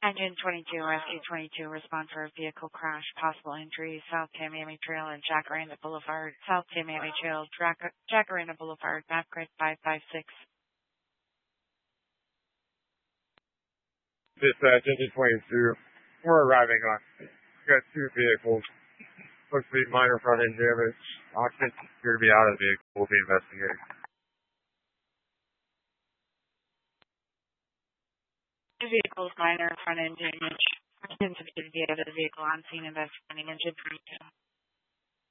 Engine 22, Rescue 22, respond for a vehicle crash, possible injuries, South Tamiami Trail and Jacaranda Boulevard, South Tamiami Trail, Jacaranda Boulevard, map grid 556. Dispatch, Engine 22. We're arriving on. We got two vehicles. Looks to be minor front end damage. Occupants appear to be out of the vehicle. We'll be investigating. Two vehicles, minor front end damage. Occupants appear to be out of the vehicle on scene investigating. Engine 22.